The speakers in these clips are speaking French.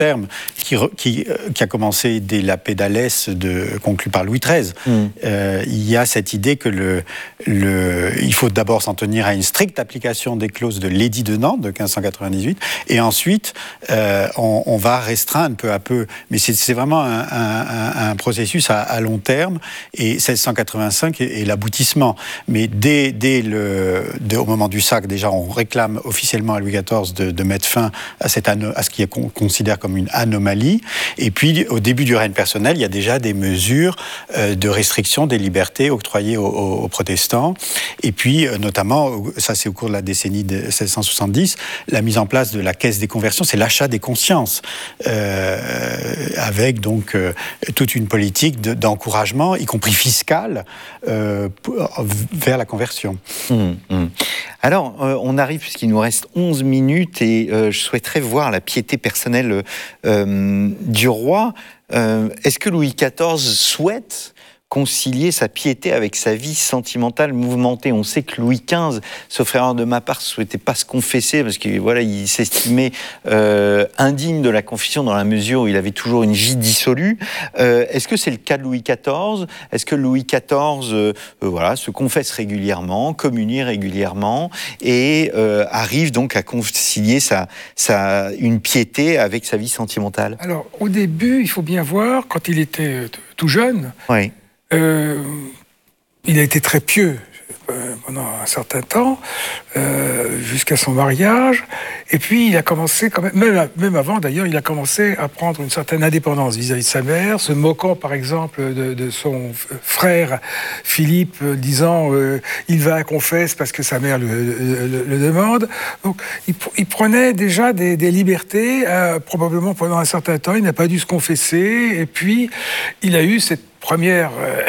terme qui a commencé dès la paix d'Alès conclue par Louis XIII. Il y a cette idée que il faut d'abord s'en tenir à une stricte application des clauses de l'édit de Nantes de 1598, et ensuite on va restreindre peu à peu. Mais c'est vraiment un processus à long terme, et 1685 est l'aboutissement. Mais au moment du Sacre, déjà, on réclame officiellement à Louis XIV de mettre fin à ce qu'il considère comme une anomalie. Et puis, au début du règne personnel, il y a déjà des mesures de restriction des libertés octroyées aux protestants. Et puis, notamment, ça c'est au cours de la décennie de 1670, la mise en place de la caisse des conversions, c'est l'achat des consciences, avec donc toute une politique d'encouragement, y compris fiscale, vers la conversion. Alors, on arrive, puisqu'il nous reste 11 minutes, et je souhaiterais voir la piété personnelle du roi. Est-ce que Louis XIV souhaite concilier sa piété avec sa vie sentimentale mouvementée? On sait que Louis XV, sauf erreur de ma part, ne souhaitait pas se confesser parce que voilà, il s'estimait indigne de la confession dans la mesure où il avait toujours une vie dissolue. Est-ce que c'est le cas de Louis XIV? Est-ce que Louis XIV se confesse régulièrement, communie régulièrement et arrive donc à concilier une piété avec sa vie sentimentale? Alors, au début, il faut bien voir, quand il était tout jeune, oui. Il a été très pieux pendant un certain temps, jusqu'à son mariage. Et puis, il a commencé, quand même avant d'ailleurs, il a commencé à prendre une certaine indépendance vis-à-vis de sa mère, se moquant par exemple de son frère Philippe, disant il va à confesse parce que sa mère le demande. Donc, il prenait déjà des libertés, probablement pendant un certain temps. Il n'a pas dû se confesser. Et puis, il a eu cette première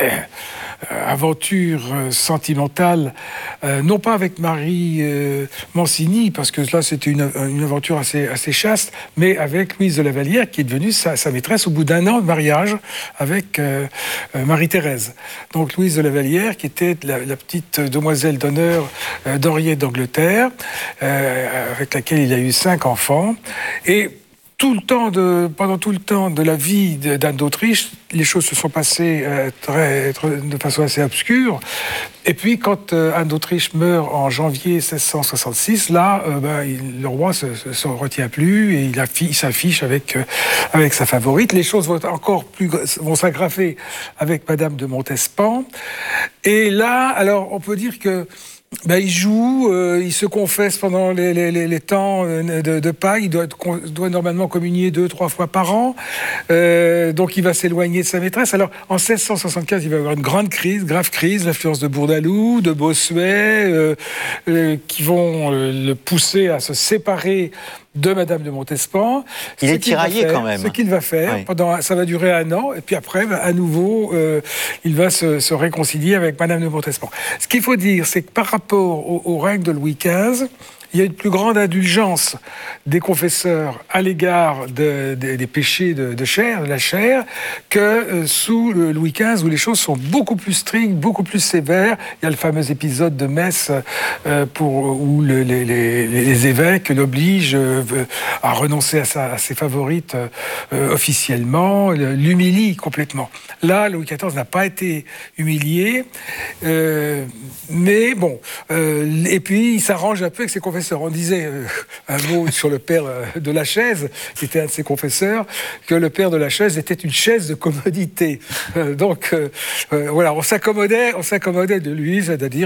aventure sentimentale, non pas avec Marie Mancini, parce que là c'était une aventure assez chaste, mais avec Louise de La Vallière, qui est devenue sa maîtresse au bout d'un an de mariage avec Marie-Thérèse. Donc Louise de La Vallière, qui était la petite demoiselle d'honneur d'Henriette d'Angleterre, avec laquelle il a eu 5 enfants. Et pendant tout le temps de la vie d'Anne d'Autriche, les choses se sont passées de façon assez obscure. Et puis, quand Anne d'Autriche meurt en janvier 1666, là, le roi se retient plus et il s'affiche avec sa favorite. Les choses vont s'aggraver avec Madame de Montespan. Et là, alors, on peut dire que il joue, il se confesse pendant les temps de Pâques. Il doit normalement communier 2-3 fois par an. Donc il va s'éloigner de sa maîtresse. Alors en 1675, il va y avoir une grave crise, l'influence de Bourdaloue, de Bossuet, qui vont le pousser à se séparer de Madame de Montespan. Il est tiraillé quand même. Ce qu'il va faire, ça va durer 1 an, et puis après, à nouveau, il va se réconcilier avec Madame de Montespan. Ce qu'il faut dire, c'est que par rapport au règne de Louis XV, il y a une plus grande indulgence des confesseurs à l'égard des péchés de la chair, que sous Louis XV, où les choses sont beaucoup plus strictes, beaucoup plus sévères. Il y a le fameux épisode de Metz où les évêques l'obligent à renoncer à ses favorites officiellement, l'humilient complètement. Là, Louis XIV n'a pas été humilié, mais bon. Et puis, il s'arrange un peu avec ses confesseurs. On disait un mot sur le père de Lachaise, qui était un de ses confesseurs, que le père de Lachaise était une chaise de commodité. Donc, voilà, on s'accommodait de lui, c'est-à-dire,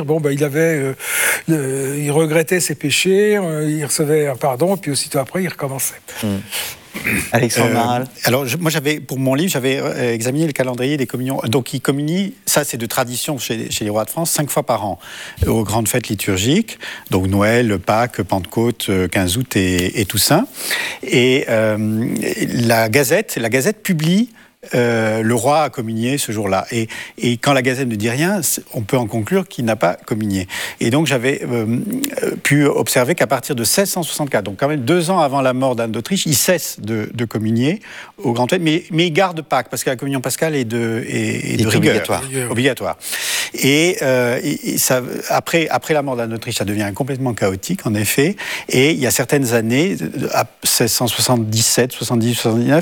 il regrettait ses péchés, il recevait un pardon, puis aussitôt après, il recommençait. Alexandre Maral. Alors, pour mon livre, j'avais examiné le calendrier des communions. Donc, ils communient, ça c'est de tradition chez les rois de France, 5 fois par an, aux grandes fêtes liturgiques, donc Noël, Pâques, Pentecôte, 15 août et Toussaint. Et la Gazette publie le roi a communié ce jour-là. Et quand la Gazette ne dit rien, on peut en conclure qu'il n'a pas communié. Et donc j'avais pu observer qu'à partir de 1664, donc quand même 2 ans avant la mort d'Anne d'Autriche, il cesse de communier au grand fête, mais il garde Pâques, parce que la communion pascale est de rigueur, obligatoire. Et ça, après la mort d'Anne d'Autriche, ça devient complètement chaotique, en effet. Et il y a certaines années, à 1677, 78, 79,